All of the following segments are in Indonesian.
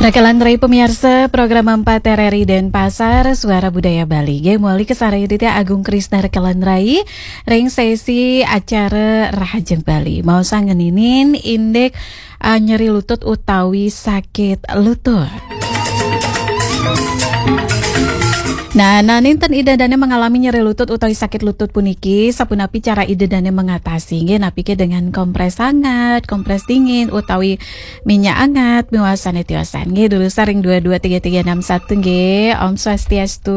Rekalan Rai pemirsa program 4 RRI Denpasar Suara Budaya Bali. Muali kesaraya Ditya Agung Krisna Rekalan Rai ring sesi acara Rahajeng Bali. Mau sangeninin indek nyeri lutut utawi sakit lutut. Nah, ninten idadane mengalami nyeri lutut utawi sakit lutut puniki, sapunapi cara idadane mengatasi nggih napike dengan kompres hangat, kompres dingin utawi minyak hangat miwasane tiosan nggih dulu saring 223361 nggih. Om Swastiastu.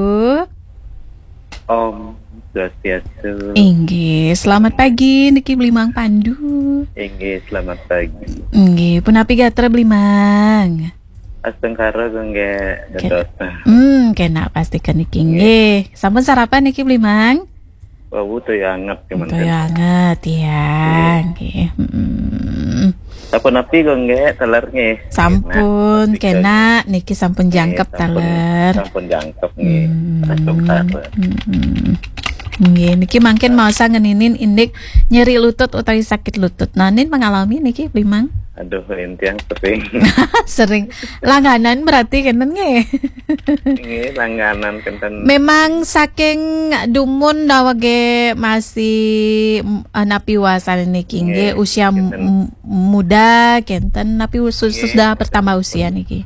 Om Swastiastu. Inggih, selamat pagi niki Blimang Pandu. Inggih, selamat pagi. Inggih, punapi gatra Blimang. Astengkara gengge dados. Kena pastikan niki nggih. Sampun sarapan niki Blimang? Wau teu anget Teu anget ya. Nggih. Sampun api gengge teler nggih. Sampun kena niki sampun jangkep teler. Sampun jangkep nggih. Astengkara. Nggih, niki mangken mau sangeninin indik nyeri lutut utawi sakit lutut. Nah, nin mengalami niki Blimang? Aduh, intiang sering. Sering langganan berarti kenen nggih. Nggih, langganan kenten. Memang saking dumun dawage masih napi wasan niki nggih usia muda kenten napi sudah bertambah usia niki.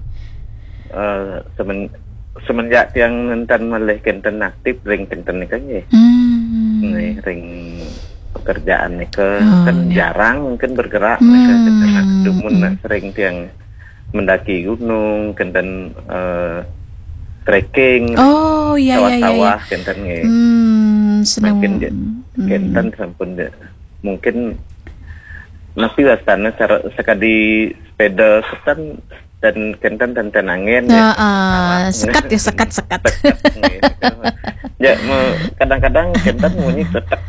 Semenjak tiang nenten meleh kenten aktif ring kenten niki nggih. Nggih, ring pekerjaan nih kan jarang mungkin bergerak mereka dumun sering tiang mendaki gunung kenten trekking sawah-sawah kenten nggih seneng kenten sampun mungkin napi wasana sekadi sepeda ketan dan kenten angin sekat. Ya kadang-kadang kenten bunyi setek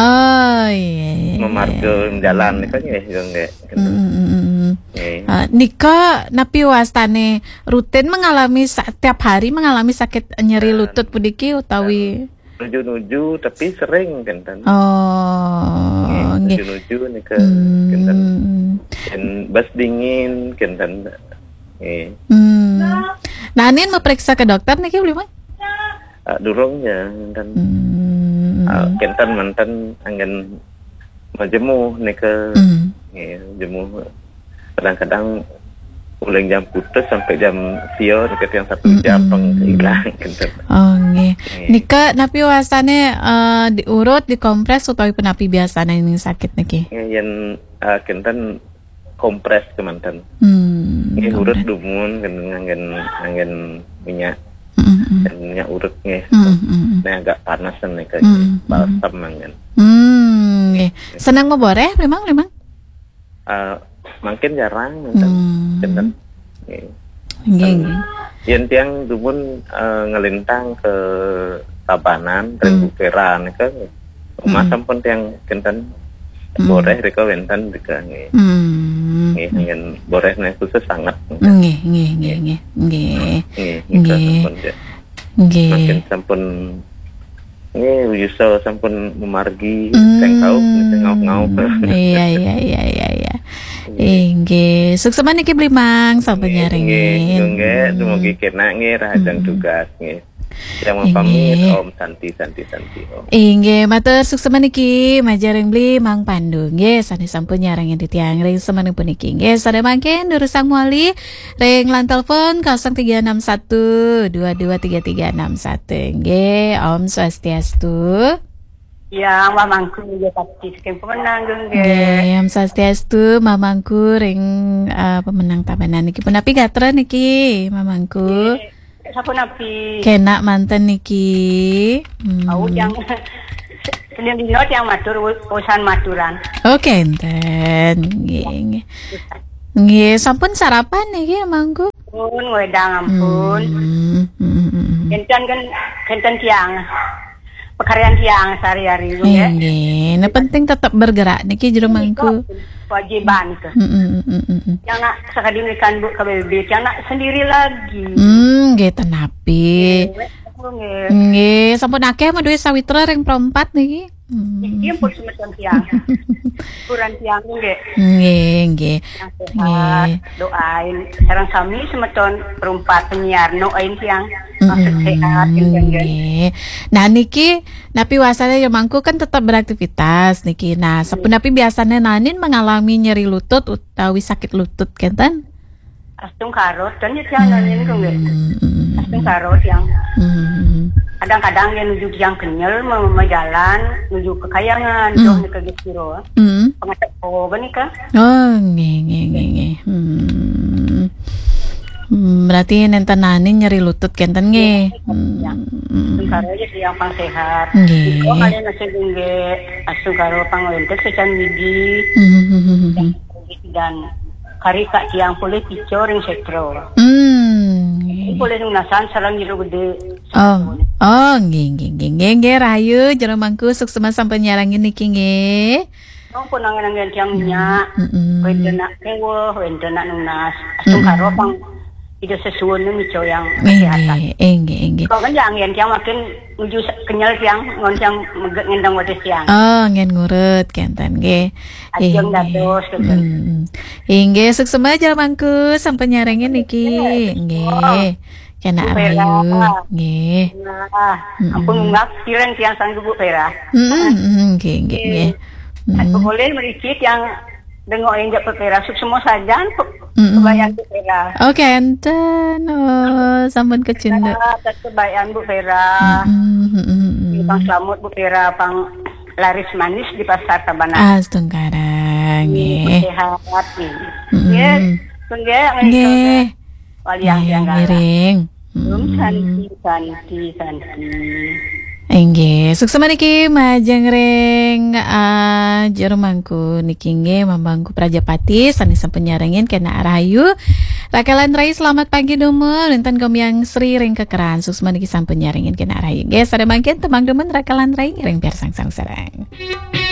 memarga jalan nika nggih Nika napi wastane rutin mengalami setiap hari mengalami sakit nyeri lutut puniki utawi nuju tapi sering kenten nuju nika kenten bas dingin kenten Nah, anin memeriksa ke dokter niki Blimang? Durungnya dan kenten mantan angin majemu nika jemu kadang-kadang mulai jam putus sampai jam sio dekat yang 1 jam hilang kenten. Nggih. Nika napi wasane diurut dikompres utawi penapi biasane ini sakit niki? Yen kenten kompres kemantan. Urut dumun angin minyak. Dan minyak urut nggih. Nah agak panasan nih kayak balsam angin. Nggih. Senang memboreh memang? Makin jarang kenten. Nggih. Yen tiang dumun ngelintang ke Tabanan, Rembukeran kan. Rumah sampun tiang kenten boreh reka wenten reka nggih. Nggih angin borehna khusus sangat. Nggih. Makin sampun nggih yuso sampun memargi tengkau ngau. Iya. Nggih, sukseman niki Blimang sampun nyaringin. Nggih, dumugi kena nggih rahajeng tugas nggih. Yang pamit Om Santi Om. Inggih, matur sukseman niki majareng Blimang Pandu. Nggih, sane sampun nyarengin di tiang ring semanipun niki. Nggih, sada mangken durusang muali ring lan telepon 0361 223361. Nggih, Om Swastiastu. Ya, mamangku juga pasti sekian pemenang nggih. Nggih, Om Swastiastu mamangku ring pemenang Tabanan niki punapi gatra niki mamangku. Sampun api. Kena manten niki. Yang Senin dino yang matur urusan maturan. Oke, enten. Nggih, sampun sarapan niki mangku. Pun wedang ampun. Kenten tiang. Pekerjaan tiang sehari-hari ya. Nggih, nah penting tetap bergerak niki jero mangku. Kewajiban itu. Yang nak sekali memberikan bu ke bebek, yang nak sendiri lagi. Nggih tenapi. Nggih, sampun akeh mah duwe sawitra ring 4 niki. Iki pun semacam tiang. Kurang tiang nggih. Nggih. Doain sareng sami semacam perumpat penyiar doain tiang maksud sehat nggih. Nah niki napi wasane ya mangku kan tetap beraktivitas niki. Nah, sapunapi biasanya nanin mengalami nyeri lutut utawi sakit lutut kenten? Astung karot dan ya tiang nanin ku nggih. Astung karot yang kadang-kadang yang nuju yang kenyal mau jalan nuju ke kayangan doh ke Gesiro pengacat gani ka nggih berarti nenten nani nyeri lutut kenten nggih karo aja yang pang sehat nggih kok kalian nasi nggih asung karo pang wentek secan widi dan kari kak tiang boleh picor yang setro boleh nunasan sarang jero gede nggih rahayu jero mangku suksema sampai nyarangin niki nggih. Pun nangan tiang minyak, wendenak kewo, wendenak nunas, asung karo pang ide sesuun mico yang kesehatan. Nggih. Kau kan yang tiang makin nuju kenyal tiang ngon tiang ngendang wadah tiang. Ngen ngurut kenten nggih. Ajeng dados kenten. Nggih suksema jero mangku sampai nyarangin niki. Nggih. Kena rahayu nggih. Ampun ngak kirang tiang sang Bu Pera. Nggih. Aku boleh mericik yang dengokin jak Pera semua saja kebayang Bu Pera. Enten. Sampun kecunda. Kebayang Bu Pera. Pang selamat Bu Pera pang laris manis di pasar Tabanan. Astungkara nggih. Sehat nggih. Nggih. Waliang ngiring. Santi. Nggih, suksema niki majeng ring jero mangku niki nggih Mambangku Prajapati sani sampun nyarengin kena rahayu. Rakalan rai selamat pagi dumul enten Gomyang Sri ring kekeran suksema niki sampun nyarengin kena rahayu. Nggih, sada mangkin temang demen rakalan rai ring piarsang sareng.